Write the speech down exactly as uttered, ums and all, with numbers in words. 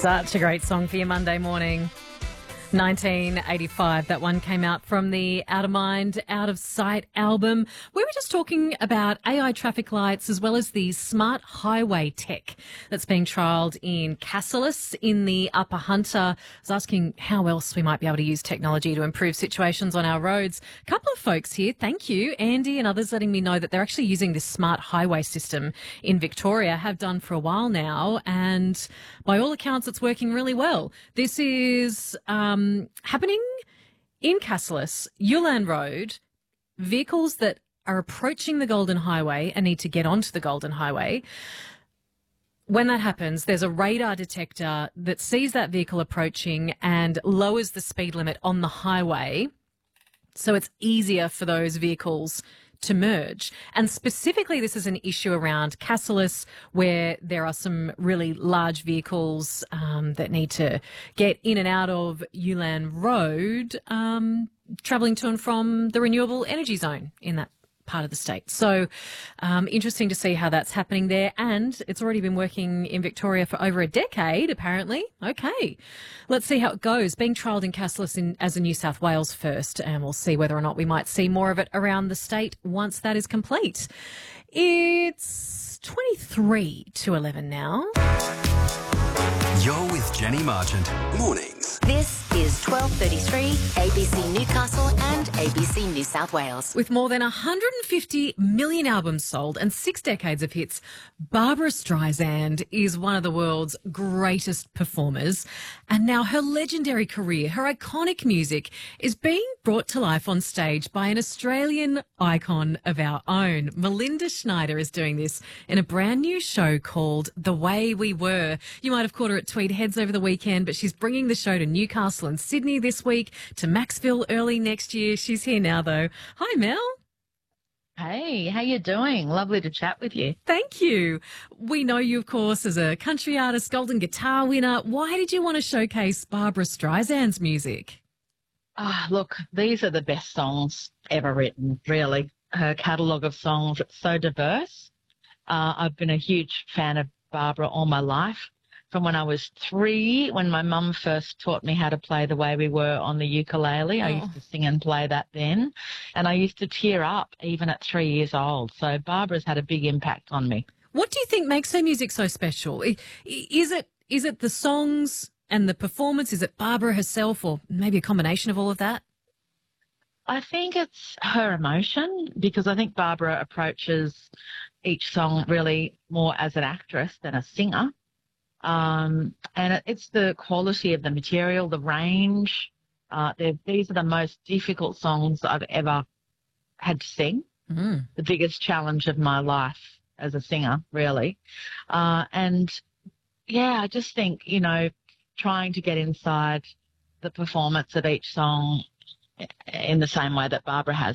Such a great song for your Monday morning. nineteen eighty-five, that one came out from the Out of Mind, Out of Sight album. We were just talking about A I traffic lights as well as the smart highway tech that's being trialled in Cassilis in the Upper Hunter. I was asking how else we might be able to use technology to improve situations on our roads. A couple of folks here, thank you, Andy and others, letting me know that they're actually using this smart highway system in Victoria, have done for a while now, and by all accounts it's working really well. This is um, happening in Cassilis, Ulan Road. Vehicles that are approaching the Golden Highway and need to get onto the Golden Highway, when that happens, there's a radar detector that sees that vehicle approaching and lowers the speed limit on the highway, so it's easier for those vehicles to merge. And specifically, this is an issue around Cassilis, where there are some really large vehicles um, that need to get in and out of Ulan Road, um, travelling to and from the renewable energy zone in that part of the state. So um, interesting to see how that's happening there. And it's already been working in Victoria for over a decade, apparently. Okay, let's see how it goes. Being trialled in Cassilis in, as a New South Wales first, and we'll see whether or not we might see more of it around the state once that is complete. It's twenty-three to eleven now. You're with Jenny Marchant. Mornings. This is twelve thirty-three, A B C Newcastle and A B C New South Wales. With more than one hundred fifty million albums sold and six decades of hits, Barbra Streisand is one of the world's greatest performers. And now her legendary career, her iconic music, is being brought to life on stage by an Australian icon of our own. Melinda Schneider is doing this in a brand new show called The Way We Were. You might have caught her at Tweed Heads over the weekend, but she's bringing the show to Newcastle and Sydney this week, to Maxville early next year. She's here now, though. Hi, Mel. Hey, how you doing? Lovely to chat with you. Thank you. We know you, of course, as a country artist, Golden Guitar winner. Why did you want to showcase Barbra Streisand's music? Ah, look, these are the best songs ever written, really. Her catalogue of songs, it's so diverse. Uh, I've been a huge fan of Barbra all my life. From when I was three, when my mum first taught me how to play The Way We Were on the ukulele. Oh. I used to sing and play that then. And I used to tear up even at three years old. So Barbra's had a big impact on me. What do you think makes her music so special? Is it is it the songs and the performance? Is it Barbra herself, or maybe a combination of all of that? I think it's her emotion, because I think Barbra approaches each song really more as an actress than a singer. Um, and it, it's the quality of the material, the range. Uh, these are the most difficult songs I've ever had to sing. Mm. The biggest challenge of my life as a singer, really. Uh, and, yeah, I just think, you know, trying to get inside the performance of each song in the same way that Barbra has